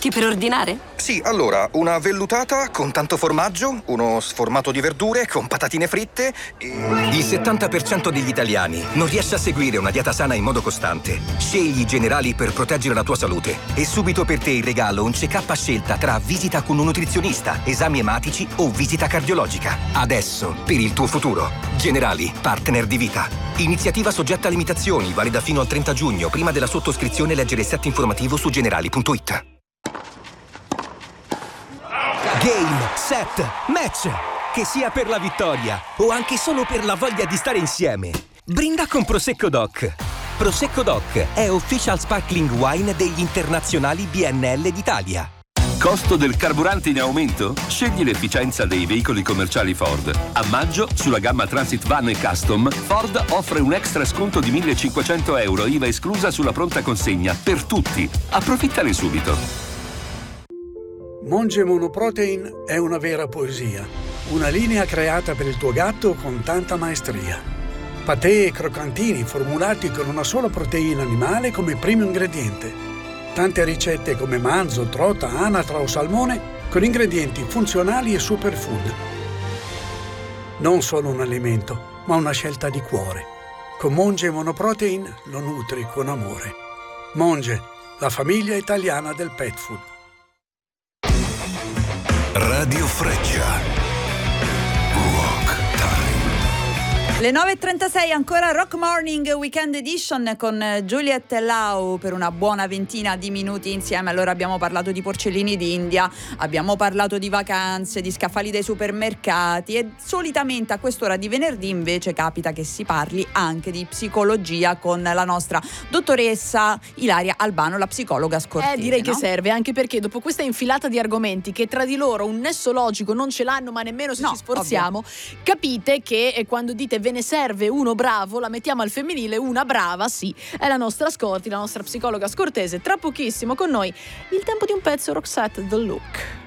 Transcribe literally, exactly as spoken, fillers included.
pronti per ordinare? Sì, allora, una vellutata con tanto formaggio, uno sformato di verdure con patatine fritte e... Il settanta per cento degli italiani non riesce a seguire una dieta sana in modo costante. Scegli i Generali per proteggere la tua salute. E subito per te in regalo un check-up a scelta tra visita con un nutrizionista, esami ematici o visita cardiologica. Adesso, per il tuo futuro. Generali, partner di vita. Iniziativa soggetta a limitazioni, valida fino al trenta giugno. Prima della sottoscrizione leggere il set informativo su generali punto it. Game, set, match! Che sia per la vittoria o anche solo per la voglia di stare insieme. Brinda con Prosecco Doc. Prosecco Doc è official sparkling wine degli internazionali B N L d'Italia. Costo del carburante in aumento? Scegli l'efficienza dei veicoli commerciali Ford. A maggio, sulla gamma Transit Van e Custom, Ford offre un extra sconto di millecinquecento euro, I V A esclusa sulla pronta consegna, per tutti. Approfittane subito. Monge Monoprotein è una vera poesia. Una linea creata per il tuo gatto con tanta maestria. Patè e croccantini formulati con una sola proteina animale come primo ingrediente. Tante ricette come manzo, trota, anatra o salmone con ingredienti funzionali e superfood. Non solo un alimento, ma una scelta di cuore. Con Monge Monoprotein lo nutri con amore. Monge, la famiglia italiana del pet food. Radio Freccia. Le nove e trentasei, ancora Rock Morning Weekend Edition con Juliet e Lau per una buona ventina di minuti insieme. Allora abbiamo parlato di porcellini d'India, abbiamo parlato di vacanze, di scaffali dei supermercati e solitamente a quest'ora di venerdì invece capita che si parli anche di psicologia con la nostra dottoressa Ilaria Albano, la psicologa scortese. Eh, direi no? che serve, anche perché dopo questa infilata di argomenti che tra di loro un nesso logico non ce l'hanno, ma nemmeno se No, ci sforziamo, ovvio. capite che eh, quando dite ve ne serve uno bravo, la mettiamo al femminile, una brava, sì, è la nostra Scorti, la nostra psicologa scortese. Tra pochissimo con noi il tempo di un pezzo, Roxette, The Look.